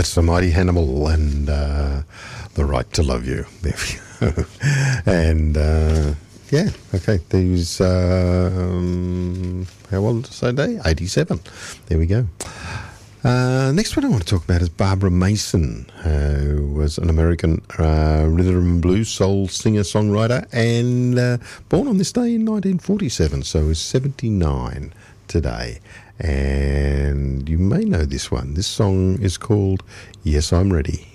That's the Mighty Hannibal and The Right to Love You. There we go. And yeah, okay. These how old did I say today? 87. There we go. Next one I want to talk about is Barbara Mason, who was an American rhythm and blues soul singer-songwriter and born on this day in 1947, so is 79 today. And you may know this one. This song is called Yes, I'm Ready.